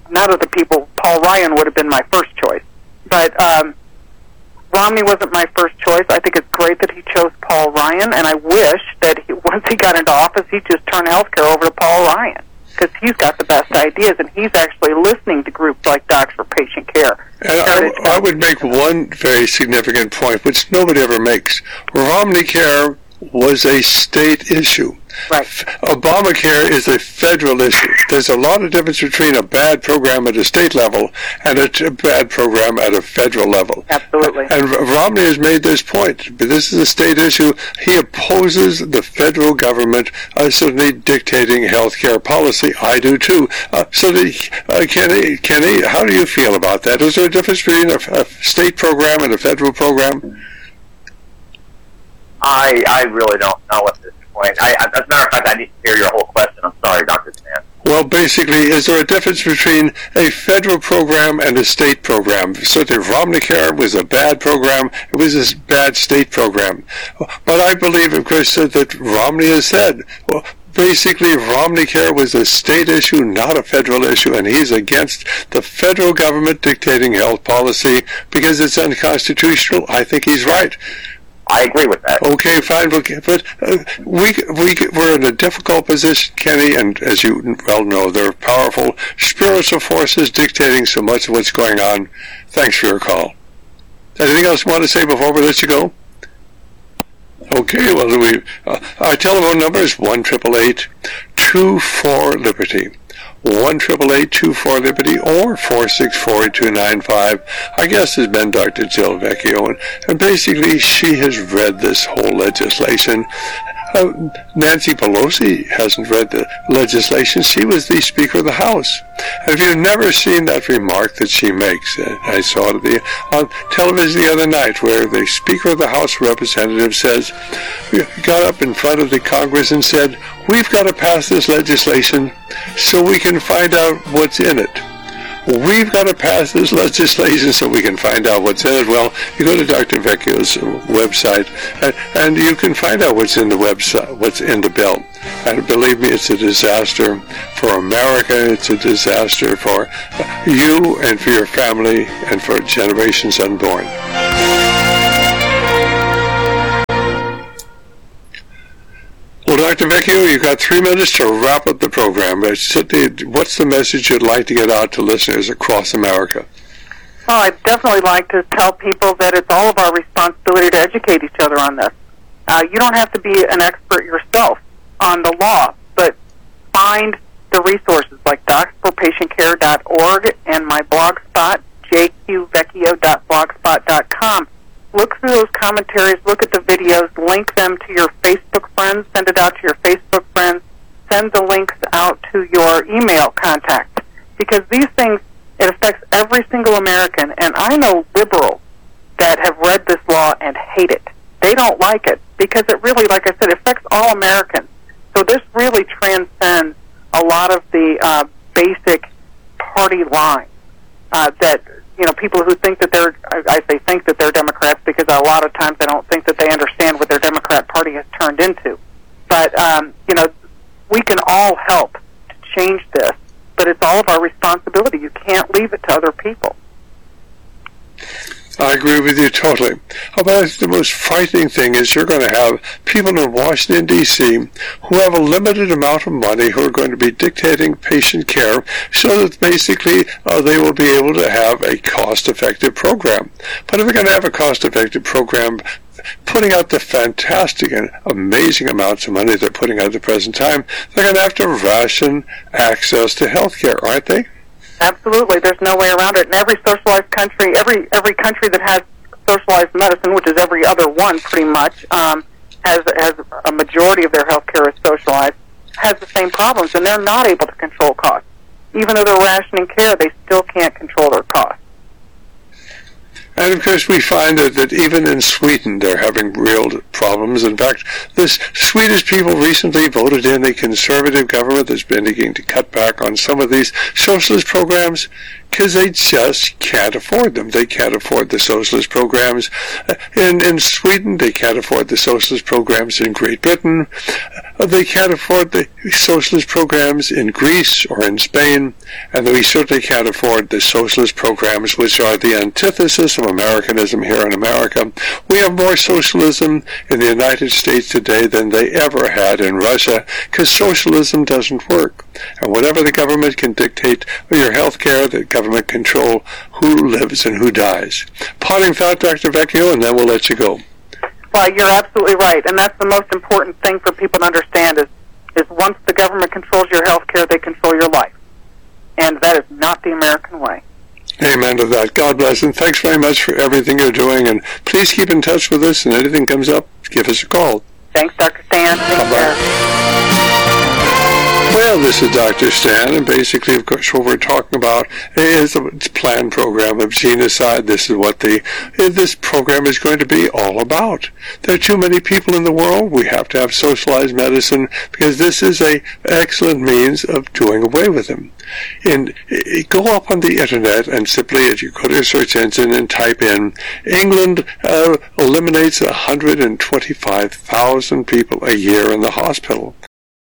not of the people. Paul Ryan would have been my first choice, but Romney wasn't my first choice. I think it's great that he chose Paul Ryan, and I wish that once he got into office, he'd just turn healthcare over to Paul Ryan, because he's got the best ideas, and he's actually listening to groups like Docs for Patient Care. And I would make one very significant point, which nobody ever makes. Romney Care was a state issue. Right. Obamacare is a federal issue. There's a lot of difference between a bad program at a state level and a bad program at a federal level. Absolutely. And Romney has made this point. But this is a state issue. He opposes the federal government certainly dictating health care policy. I do too. Kenny, how do you feel about that? Is there a difference between a state program and a federal program? I really don't know at this point. As a matter of fact, I need to hear your whole question. I'm sorry, Dr. Stan. Well, basically, is there a difference between a federal program and a state program? Certainly, Romneycare was a bad program. It was a bad state program. But I believe, of course, that Romney has said, well, basically, Romneycare was a state issue, not a federal issue, and he's against the federal government dictating health policy because it's unconstitutional. I think he's right. I agree with that. Okay, fine, but we're in a difficult position, Kenny, and as you well know, there are powerful spiritual forces dictating so much of what's going on. Thanks for your call. Anything else you want to say before we let you go? Okay, well, our telephone number is 1-888-24-LIBERTY. 1-888-24-LIBERTY or 464-8295. Our guest has been Dr. Jill Vecchio, and basically she has read this whole legislation. Nancy Pelosi hasn't read the legislation. She was the Speaker of the House. And if you've never seen that remark that she makes, I saw it on television the other night, where the Speaker of the House of Representatives got up in front of the Congress and said, "We've got to pass this legislation so we can find out what's in it. We've got to pass this legislation so we can find out what's in it." Well, you go to Dr. Vecchio's website, and you can find out what's in the website, what's in the bill. And believe me, it's a disaster for America. It's a disaster for you and for your family and for generations unborn. Well, Dr. Vecchio, you've got 3 minutes to wrap up the program. What's the message you'd like to get out to listeners across America? Well, I'd definitely like to tell people that it's all of our responsibility to educate each other on this. You don't have to be an expert yourself on the law, but find the resources like docsforpatientcare.org and my blog spot, jqvecchio.blogspot.com. Look through those commentaries, look at the videos, link them to your Facebook friends, send it out to your Facebook friends, send the links out to your email contact. Because these things, it affects every single American, and I know liberals that have read this law and hate it. They don't like it because it really, like I said, affects all Americans. So this really transcends a lot of the basic party lines that, people who think that I say think that they're Democrats because a lot of times I don't think that they understand what their Democrat Party has turned into. But, we can all help to change this, but it's all of our responsibility. You can't leave it to other people. I agree with you totally. But the most frightening thing is you're going to have people in Washington, D.C. who have a limited amount of money who are going to be dictating patient care so that basically they will be able to have a cost-effective program. But if they're going to have a cost-effective program, putting out the fantastic and amazing amounts of money they're putting out at the present time, they're going to have to ration access to health care, aren't they? Absolutely. There's no way around it. In every socialized country, every country that has socialized medicine, which is every other one pretty much, has a majority of their health care is socialized, has the same problems, and they're not able to control costs. Even though they're rationing care, they still can't control their costs. And of course we find that even in Sweden they're having real problems. In fact, this Swedish people recently voted in a conservative government that's been beginning to cut back on some of these socialist programs. because they just can't afford them. They can't afford the socialist programs in Sweden. They can't afford the socialist programs in Great Britain. They can't afford the socialist programs in Greece or in Spain, and we certainly can't afford the socialist programs which are the antithesis of Americanism here in America. We have more socialism in the United States today than they ever had in Russia, because socialism doesn't work. And whatever the government can dictate your health care, the government control who lives and who dies. Parting thought, Dr. Vecchio, and then we'll let you go. Well, you're absolutely right, and that's the most important thing for people to understand is once the government controls your health care, they control your life. And that is not the American way. Amen to that. God bless, and thanks very much for everything you're doing, and please keep in touch with us, and anything comes up, give us a call. Thanks, Dr. Stan. Take care. Well, this is Dr. Stan, and basically, of course, what we're talking about is a planned program of genocide. This is what this program is going to be all about. There are too many people in the world. We have to have socialized medicine because this is an excellent means of doing away with them. And go up on the internet and simply, as you go to your search engine and type in, England eliminates 125,000 people a year in the hospital.